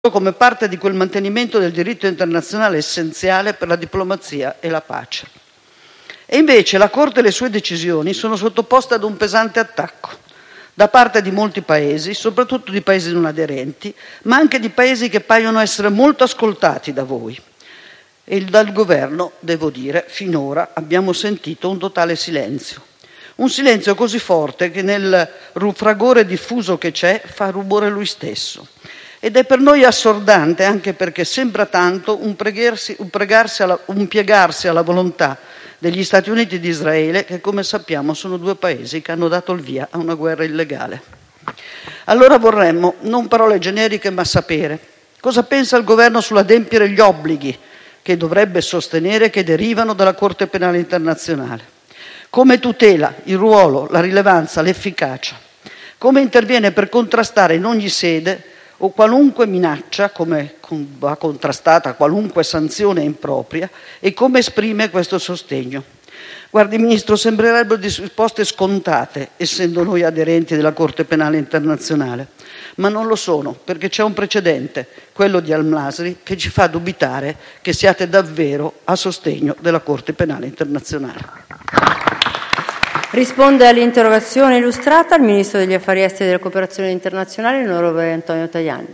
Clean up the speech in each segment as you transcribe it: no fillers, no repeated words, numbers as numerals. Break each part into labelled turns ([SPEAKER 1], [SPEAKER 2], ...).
[SPEAKER 1] come parte di quel mantenimento del diritto internazionale essenziale per la diplomazia e la pace. E invece la Corte e le sue decisioni sono sottoposte ad un pesante attacco da parte di molti paesi, soprattutto di paesi non aderenti, ma anche di paesi che paiono essere molto ascoltati da voi. E dal governo, devo dire, finora abbiamo sentito un totale silenzio. Un silenzio così forte che nel fragore diffuso che c'è fa rumore lui stesso. Ed è per noi assordante anche perché sembra tanto un piegarsi alla volontà degli Stati Uniti e di Israele, che come sappiamo sono due paesi che hanno dato il via a una guerra illegale. Allora vorremmo, non parole generiche, ma sapere cosa pensa il governo sull'adempiere gli obblighi che dovrebbe sostenere che derivano dalla Corte Penale Internazionale. Come tutela il ruolo, la rilevanza, l'efficacia. Come interviene per contrastare in ogni sede o qualunque minaccia, come va contrastata qualunque sanzione impropria, e come esprime questo sostegno. Guardi, Ministro, sembrerebbero risposte scontate, essendo noi aderenti della Corte Penale Internazionale, ma non lo sono, perché c'è un precedente, quello di al-Masri, che ci fa dubitare che siate davvero a sostegno della Corte Penale Internazionale.
[SPEAKER 2] Risponde all'interrogazione illustrata il Ministro degli Affari Esteri e della Cooperazione Internazionale, l'onorevole Antonio Tajani.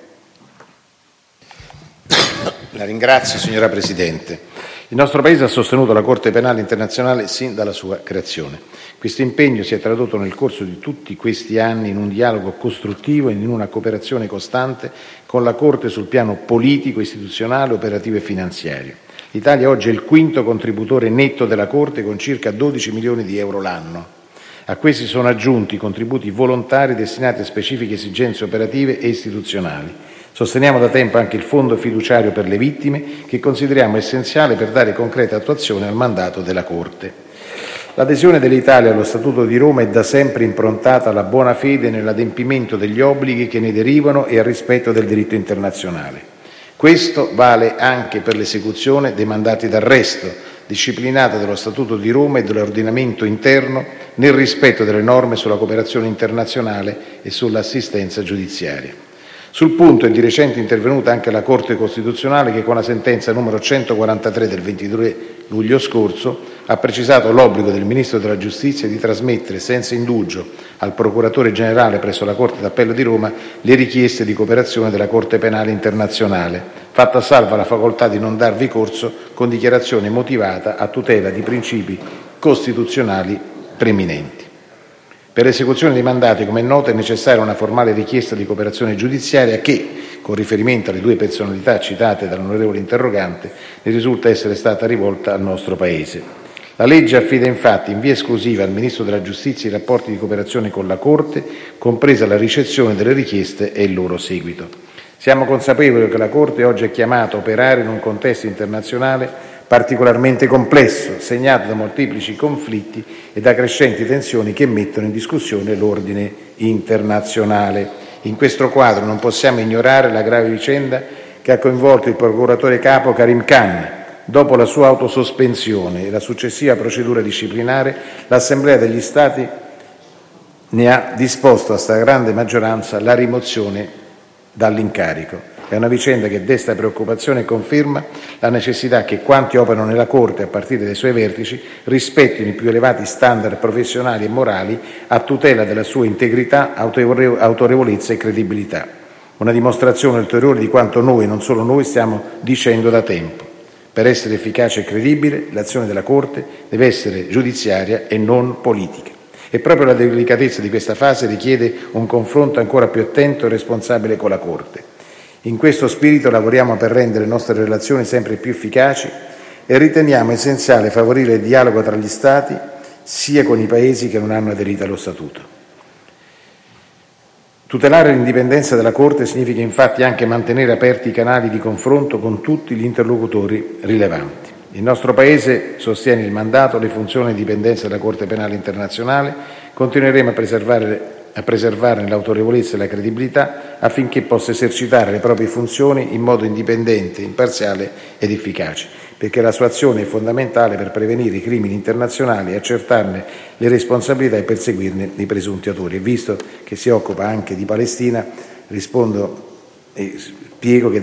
[SPEAKER 3] La ringrazio, signora Presidente. Il nostro Paese ha sostenuto la Corte Penale Internazionale sin dalla sua creazione. Questo impegno si è tradotto nel corso di tutti questi anni in un dialogo costruttivo e in una cooperazione costante con la Corte sul piano politico, istituzionale, operativo e finanziario. L'Italia oggi è il quinto contributore netto della Corte con circa 12 milioni di euro l'anno. A questi sono aggiunti contributi volontari destinati a specifiche esigenze operative e istituzionali. Sosteniamo da tempo anche il Fondo fiduciario per le vittime, che consideriamo essenziale per dare concreta attuazione al mandato della Corte. L'adesione dell'Italia allo Statuto di Roma è da sempre improntata alla buona fede nell'adempimento degli obblighi che ne derivano e al rispetto del diritto internazionale. Questo vale anche per l'esecuzione dei mandati d'arresto, disciplinata dallo Statuto di Roma e dall'ordinamento interno nel rispetto delle norme sulla cooperazione internazionale e sull'assistenza giudiziaria. Sul punto è di recente intervenuta anche la Corte Costituzionale che con la sentenza numero 143 del 22 luglio scorso ha precisato l'obbligo del Ministro della Giustizia di trasmettere senza indugio al Procuratore Generale presso la Corte d'Appello di Roma le richieste di cooperazione della Corte Penale Internazionale, fatta salva la facoltà di non darvi corso con dichiarazione motivata a tutela di principi costituzionali preminenti. Per l'esecuzione dei mandati, come è noto, è necessaria una formale richiesta di cooperazione giudiziaria che, con riferimento alle due personalità citate dall'onorevole interrogante, ne risulta essere stata rivolta al nostro Paese. La legge affida infatti in via esclusiva al Ministro della Giustizia i rapporti di cooperazione con la Corte, compresa la ricezione delle richieste e il loro seguito. Siamo consapevoli che la Corte oggi è chiamata a operare in un contesto internazionale particolarmente complesso, segnato da molteplici conflitti e da crescenti tensioni che mettono in discussione l'ordine internazionale. In questo quadro non possiamo ignorare la grave vicenda che ha coinvolto il procuratore capo Karim Khan. Dopo la sua autosospensione e la successiva procedura disciplinare, l'Assemblea degli Stati ne ha disposto a stragrande maggioranza la rimozione dall'incarico. È una vicenda che desta preoccupazione e conferma la necessità che quanti operano nella Corte, a partire dai suoi vertici, rispettino i più elevati standard professionali e morali a tutela della sua integrità, autorevolezza e credibilità. Una dimostrazione ulteriore di quanto noi, non solo noi, stiamo dicendo da tempo. Per essere efficace e credibile, l'azione della Corte deve essere giudiziaria e non politica. E proprio la delicatezza di questa fase richiede un confronto ancora più attento e responsabile con la Corte. In questo spirito lavoriamo per rendere le nostre relazioni sempre più efficaci e riteniamo essenziale favorire il dialogo tra gli Stati, sia con i Paesi che non hanno aderito allo Statuto. Tutelare l'indipendenza della Corte significa infatti anche mantenere aperti i canali di confronto con tutti gli interlocutori rilevanti. Il nostro Paese sostiene il mandato, le funzioni e l'indipendenza della Corte Penale Internazionale. Continueremo a preservarne l'autorevolezza e la credibilità affinché possa esercitare le proprie funzioni in modo indipendente, imparziale ed efficace, perché la sua azione è fondamentale per prevenire i crimini internazionali, accertarne le responsabilità e perseguirne i presunti autori. E visto che si occupa anche di Palestina, rispondo e spiego che